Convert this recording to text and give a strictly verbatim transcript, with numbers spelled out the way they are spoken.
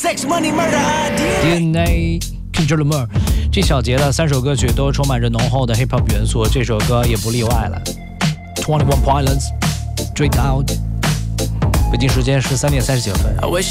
D N A Kendrick Lamar 这小节的三首歌曲都充满着浓厚的 hip hop 元素，这首歌也不例外了。Twenty One Pilots Straight Out， 北京时间十三点三十九分。